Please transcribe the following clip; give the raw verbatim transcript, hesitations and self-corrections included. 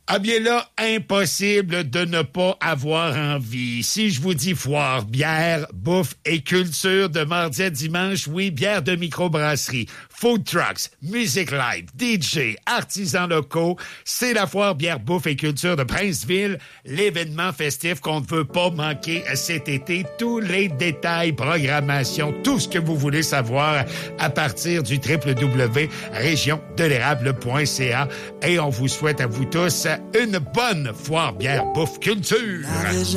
Ah bien là, impossible de ne pas avoir envie. Si je vous dis foire, bière, bouffe et culture de mardi à dimanche, oui, bière de microbrasserie, food trucks, musique live, D J, artisans locaux, c'est la foire bière, bouffe et culture de Princeville, l'événement festif qu'on ne veut pas manquer cet été. Tous les détails, programmation, tout ce que vous voulez savoir à partir du w w w point région de l'érable point c a. Et on vous souhaite à vous tous une bonne foire bière, bouffe, culture.